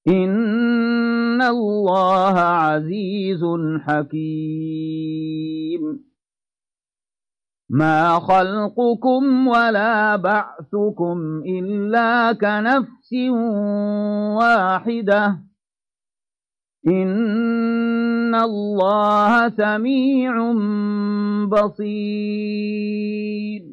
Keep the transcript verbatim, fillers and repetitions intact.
إن الله عزيز حكيم ما خلقكم ولا بعثكم إلا كنفس واحدة إن الله سميع بصير